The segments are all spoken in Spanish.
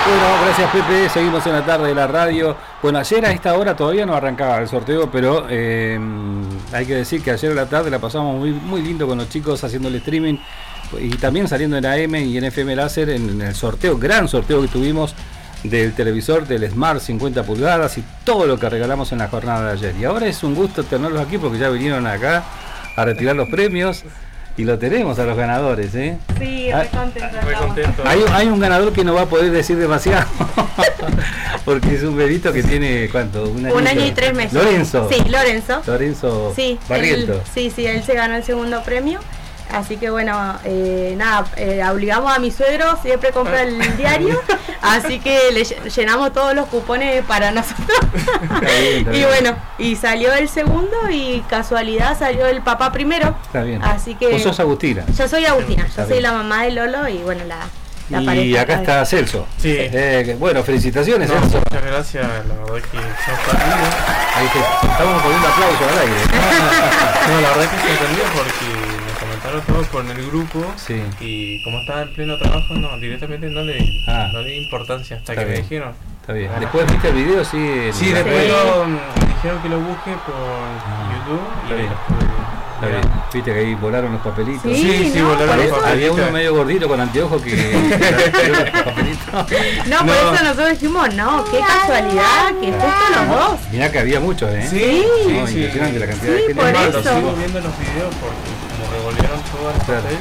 Bueno, gracias Pepe, seguimos en la tarde de la radio. Bueno, ayer a esta hora todavía no arrancaba el sorteo, pero hay que decir que ayer a la tarde la pasamos muy lindo con los chicos haciendo el streaming y también saliendo en AM y en FM Láser en el sorteo, gran sorteo que tuvimos del televisor del Smart 50 pulgadas y todo lo que regalamos en la jornada de ayer. Y ahora es un gusto tenerlos aquí porque ya vinieron acá a retirar los premios. Y lo tenemos a los ganadores, ¿eh? Sí, re contento. Hay un ganador que no va a poder decir demasiado, porque es un bebito que tiene, ¿cuánto? Un año y 3 meses. Lorenzo. Sí, Lorenzo. Lorenzo sí, Barrientos. Él se ganó el segundo premio. Así que bueno, obligamos a mi suegro, siempre compra el diario, así que le llenamos todos los cupones para nosotros. Está bien. Y bueno, y salió el segundo y casualidad salió el papá primero. Está bien. Así que vos sos Agustina. Yo soy Agustina, soy la mamá de Lolo y bueno, la pareja. Y acá está Celso. Sí. Bueno, felicitaciones, Celso. Muchas gracias, la verdad que sorprendido. Ahí estamos poniendo aplausos al aire. No, la verdad que sorprendido porque comentaron todo por el grupo, sí. Y como estaba en pleno trabajo, directamente no le di importancia hasta que me dijeron. Está bien. Después viste el video, sí. Después me dijeron que lo busque por YouTube y ahí está bien. Viste que ahí volaron los papelitos. Sí, volaron los papelitos. Había uno medio gordito con anteojos que los papelitos. No, por eso nosotros dijimos, qué casualidad, que justo los dos. Mirá que había muchos, ¿eh? Sí. Impresionante la cantidad de gente. Por eso. Sigo viendo los videos porque como revolvieron todo el papel.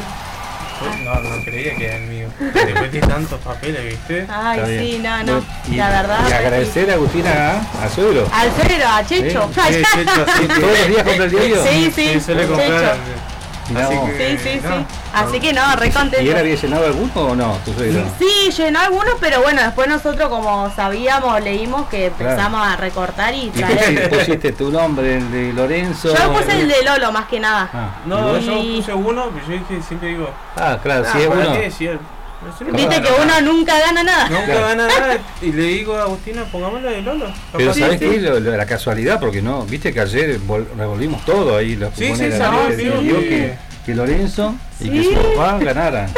No creía que era el mío. Después de tantos papeles, ¿viste? Ay, sí, no. Y, la verdad. Y agradecer a Agustina, a suegro. Al suegro, a Checho. Sí, Checho, sí. ¿Todos los días compra el diario? Sí, suele comprar. Sí. Así que re contento. ¿Y él había llenado alguno o no, tu suegro? Sí, llenó algunos, pero bueno, después nosotros como sabíamos, leímos que empezamos a recortar y traer. ¿Pusiste tu nombre, el de Lorenzo? Yo puse el de Lolo más que nada. Yo puse uno, yo dije, siempre digo. Claro, si es uno. Viste que uno nunca gana nada. Nunca gana nada. Y le digo a Agustina, pongámoslo de Lolo. Pero ¿sabés qué? La casualidad, porque no, viste que ayer revolvimos todo ahí. Los cupones que Lorenzo y que su papá ganaran.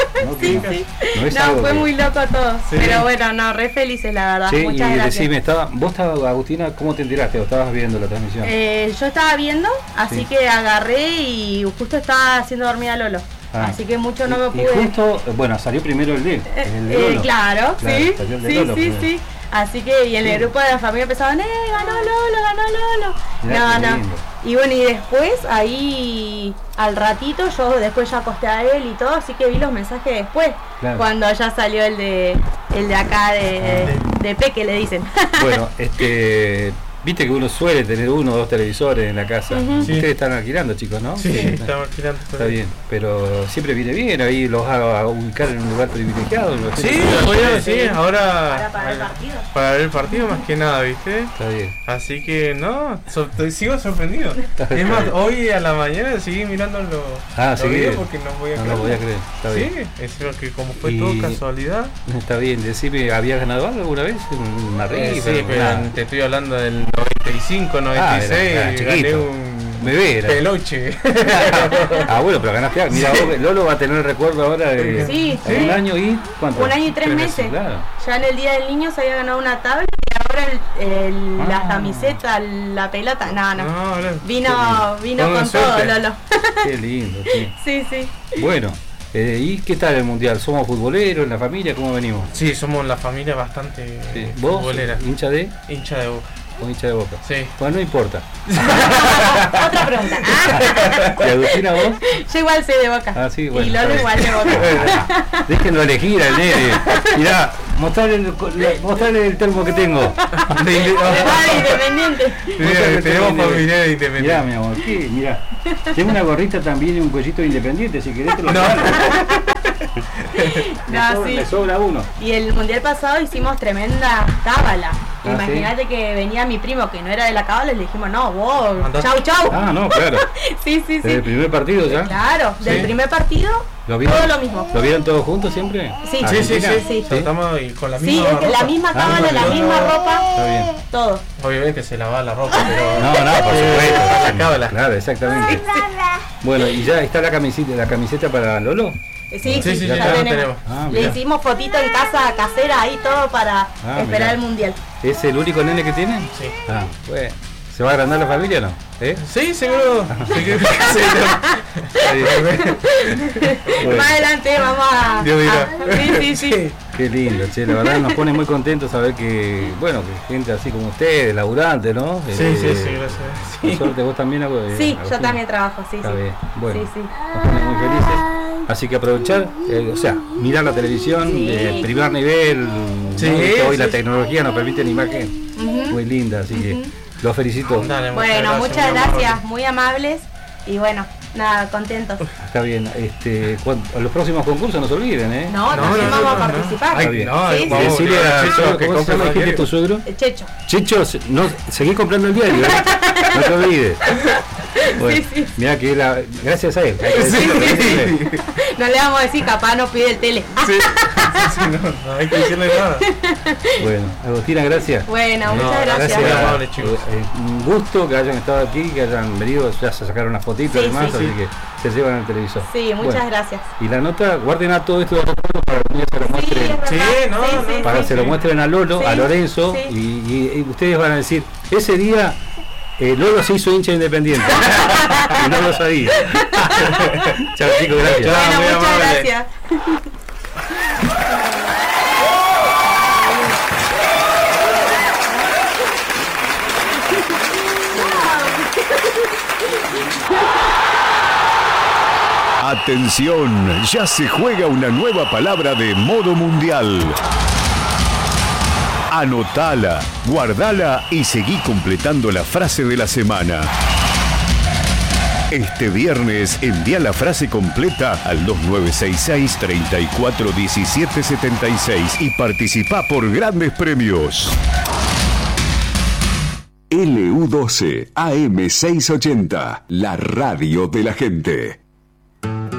Fue muy loco todo. Sí. Pero bueno, re felices la verdad. Sí, muchas gracias. Decime, vos estabas, Agustina, ¿cómo te enteraste o estabas viendo la transmisión? Yo estaba viendo, así que agarré y justo estaba haciendo dormir a Lolo. Así que mucho no me pude. Y justo, salió primero el de Lolo. Claro, sí. Así que y en el grupo de la familia empezaban, ganó Lolo. No. Y bueno, y después ahí al ratito yo después ya acosté a él y todo, así que vi los mensajes después, cuando ya salió el de acá de Peque le dicen. Bueno, viste que uno suele tener 1 o 2 televisores en la casa. Ustedes están alquilando, chicos, ¿no? Sí, estamos alquilando. Está bien, pero siempre viene bien ahí los haga ubicar en un lugar privilegiado. Sí, ahora para ver el partido más que nada, ¿viste? Está bien. Así que sigo sorprendido. Es más, hoy a la mañana seguí mirando los videos porque no voy a creer. No lo voy a creer, está bien. Sí, es lo que como fue todo casualidad. Está bien, decime, ¿habías ganado algo alguna vez? ¿Una rifa? Sí, pero te estoy hablando del 95, 96, gané un peluche. Bueno, pero ganaste algo. Mira, Lolo va a tener el recuerdo ahora de un año y ¿cuánto? 1 año y 3 meses. Claro. Ya en el Día del Niño se había ganado una tabla y ahora la camiseta, la pelota, vino con todo, Lolo. Qué lindo, sí. Bueno. ¿Y qué tal el mundial? ¿Somos futboleros en la familia? ¿Cómo venimos? Sí, somos la familia bastante futbolera. ¿Hincha de? Hincha de Boca. ¿O hincha de Boca? Sí. Bueno, no importa. Otra pregunta. ¿Y Agustina vos? Yo igual soy de Boca. Sí, bueno. Y Lolo igual de Boca. Déjenlo elegir al nene. Mirá, mostrarle el termo que tengo. Independiente. Tenemos familia de Independiente. Mirá, mi amor, mirá. Tengo una gorrita también y un cuellito de Independiente, si querés te lo me sobra uno. Y el mundial pasado hicimos tremenda cábala. Imagínate que venía mi primo que no era de la cábala y le dijimos, no, vos, chau. No, claro. Sí. ¿Desde el primer partido ya? Claro, del primer partido, todo lo mismo. ¿Lo vieron todos juntos siempre? Sí. Estamos con la misma ropa. La misma cábala, la misma ropa, todo. Obviamente se lava la ropa, pero... No, por supuesto. La cábala. Claro, exactamente. Bueno, ¿y ya está la camiseta para Lolo? Sí, ya tenemos. Le hicimos fotito en casa casera ahí todo para esperar el mundial. ¿Es el único nene que tienen? Sí. Bueno. ¿Se va a agrandar la familia o no? Sí, seguro. Más adelante vamos a... Sí. Qué lindo, che, la verdad nos pone muy contentos saber que, bueno, que gente así como ustedes, laburante, ¿no? Sí, gracias. Por suerte vos también. Sí, yo también trabajo, sí. Está bien. Bueno, sí. Nos pone muy felices. Así que aprovechar, mirar la televisión de primer nivel. Hoy la tecnología nos permite una imagen muy linda, así que los felicito. Dale, bueno, muchas gracias, muy amables y bueno, nada, contentos. Está bien, los próximos concursos no se olviden, ¿eh? No, también vamos a participar. Está bien. Vamos decirle a Checho que compre el diario. ¿Tu suegro? Checho. Checho, seguí comprando el diario, ¿eh? No te olvides. Bueno, mira que gracias a él. No le vamos a decir, capaz nos pide el tele. No hay que decirle nada. Bueno, Agustina, gracias. Bueno, muchas gracias. Muy amables, chicos. Un gusto que hayan estado aquí, que hayan venido, ya se sacaron unas fotitos y demás, así que se llevan al televisor. Sí, muchas gracias. Y la nota, guarden a todo esto de recuerdo para que se lo muestren. Para que se lo muestren a Lolo, a Lorenzo, y ustedes van a decir, ese día Lolo se hizo hincha Independiente. Y no lo sabía. Chao, chicos, gracias. Bueno, muchas gracias. Atención, ya se juega una nueva palabra de modo mundial. Anotala, guardala y seguí completando la frase de la semana. Este viernes envía la frase completa al 2966 341776 y participa por grandes premios. LU12 AM680, la radio de la gente.